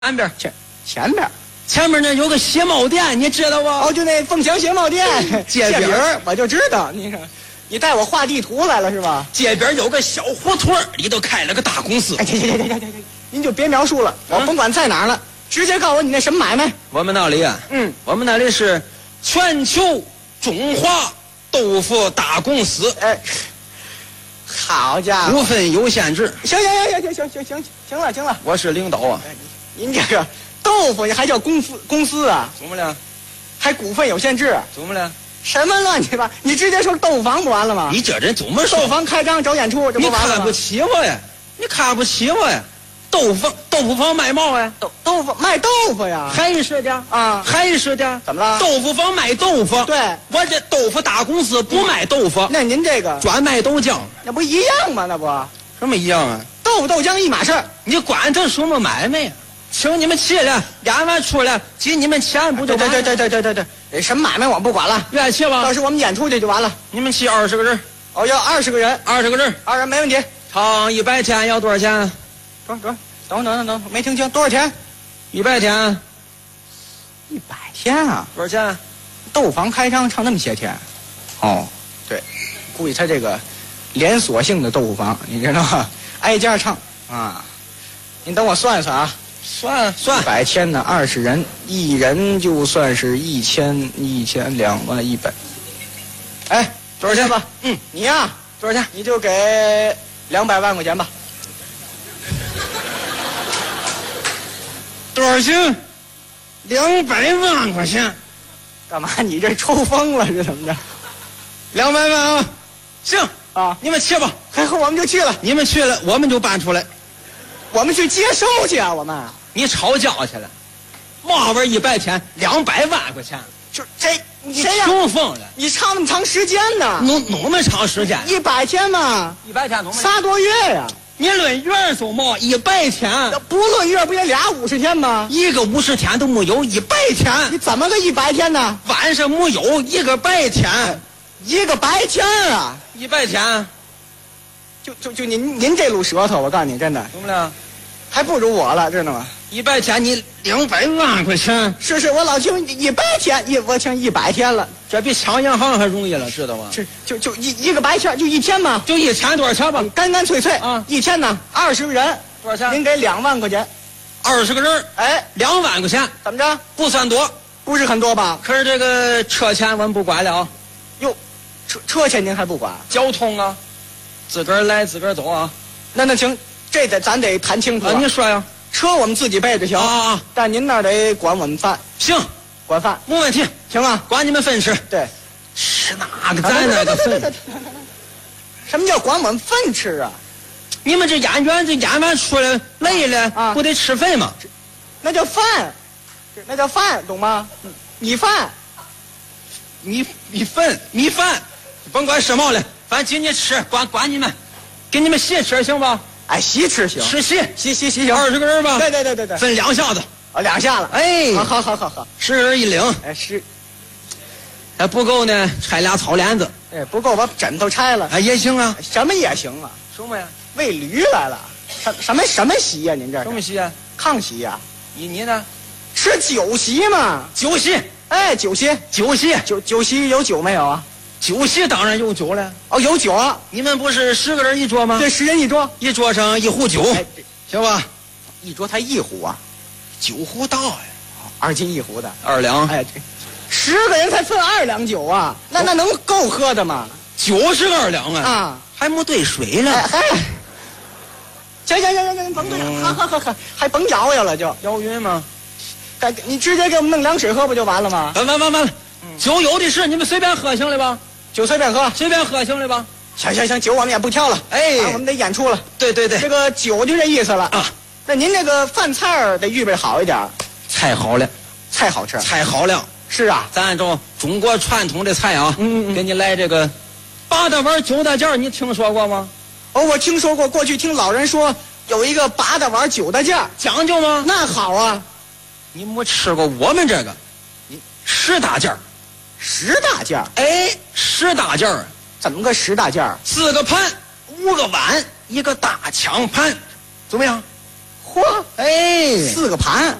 前边。 前面那有个鞋帽店，你知道不？ 哦，就那凤翔鞋帽店， 街边我就知道。你带我画地图来了是吧？ 街边有个小胡同，里头开了个大公司。 哎，行，您就别描述了，我甭管在哪儿了，直接告诉我你那什么买卖。 我们那里啊，我们那里是全球中华豆腐大公司。 哎，好家伙， 股份有限制。 行了， 我是领导啊。 您这个豆腐还叫公司啊？ 怎么了？ 还股份有限制？ 怎么了？ 什么乱七八？你直接说豆腐房不完了吗？ 你这人怎么说？ 豆腐房开张找演出，这不完了吗？ 你看不起我呀？你看不起我呀？豆腐房卖毛呀？ 豆腐卖豆腐呀？ 还是的啊？还是的？ 怎么了？ 豆腐房卖豆腐。 对， 我这豆腐大公司不卖豆腐。 那您这个专卖豆浆， 那不一样吗？那不什么一样啊？ 豆腐豆浆一码事儿。 你管这什么买卖呀？请你们去了，演完出来给你们钱不就完了？ 对，什么买卖我不管了， 愿意去吧？ 到时我们演出去就完了。 你们去20个人。 哦，要20个人。 20个人 ，2人没问题。 唱100天要多少钱？ 等，没听清，多少钱 ？100天。 100天啊？ 多少钱？ 豆房开张唱那么些天。哦，对，估计他这个连锁性的豆腐房，你知道吗？挨家唱啊。您等我算算啊。 算 100天呢，20人，一人就算是1000、2万100。哎，多少钱吧？你呀，多少钱？你就给200万块钱吧。 多少钱？200万块钱。 干嘛？你这抽风了是怎么着 ？200万啊！行啊， 你们去吧。 还好我们就去了。 你们去了，我们就搬出来。 我们去接收去啊！我们。 你吵架去了？嘛玩意100天200万块钱？ 就这，你谁呀？穷疯了！ 你唱那么长时间呢？ 弄那么长时间 ？100天嘛 ？100天弄 3多月呀！ 你论月数嘛？100天？ 不论月不也俩50天吗？ 一个50天都没有，100天。 你怎么个100天呢？ 晚上没有一个白天， 一个白天啊 ！100天， 就您这路舌头，我告诉你，真的怎么了？ 还不如我了，知道吗 ？100天你200万块钱？ 是，我老听100天，我听100天了， 这比抢银行还容易了，知道吗？ 就一个白天，就1天嘛， 就1天多少钱吧？ 干脆啊，1天呢20个人， 多少钱？ 您给2万块钱 ，20个人， 哎 ，2万块钱， 怎么着？ 不算多， 不是很多吧？ 可是这个车钱我们不管了。 哟，车钱您还不管？ 交通啊，自个儿来自个儿走啊。 那行。这咱得谈清楚啊！你说呀， 车我们自己备着行啊， 但您那儿得管我们饭。 行， 管饭没问题， 行啊， 管你们分吃。 对， 吃哪个咱那个分？ 什么叫管我们分吃啊？ 你们这演员这演完出来累了啊，不得吃饭吗？ 那叫饭，那叫饭，懂吗？米饭， 米饭，甭管什么了，反正今天吃，管你们。给你们席吃行吧？ 哎，席吃行， 吃席行 ，20个人吧？ 对， 分2下子啊，2下了。 哎， 好 ，10人一领。 哎，是， 还不够呢，拆俩草帘子。 哎，不够把枕头拆了。 哎，也行啊， 什么也行啊。 什么呀？ 喂驴来了？什么席呀？您这什么席啊？ 炕席呀？ 你呢？ 吃酒席嘛？ 酒席。 哎，酒席有酒没有啊？ 酒席当然有酒了。 哦，有酒啊！ 你们不是10个人一桌吗？ 对，10人一桌， 一桌上1壶酒，行吧？ 一桌才1壶啊 ，9壶大呀 ，2斤1壶的 ，2两。 哎，10个人才分2两酒啊，那能够喝的吗 ？90个2两啊！ 啊， 还没兑水呢。 哎，行，甭兑了，好，还甭摇摇了，就摇匀吗？ 你直接给我们弄凉水喝不就完了吗？ 完了，酒有的是，你们随便喝行了吧？ 酒随便喝行了吧？ 行，酒我们也不挑了。 哎， 我们得演出了。 对， 这个酒就这意思了啊。那您这个饭菜得预备好一点。 菜好了， 菜好吃， 菜好了。 是啊， 咱按照中国传统的菜啊，给你来这个8大碗9大件，你听说过吗？ 哦，我听说过，过去听老人说有一个8大碗9大件， 讲究吗？ 那好啊， 你没吃过我们这个，10大件。 10大件， 哎，10大件， 怎么个10大件？ 4个盘，5个碗，1个大抢盘，怎么样？ 嚯， 哎， 4个盘。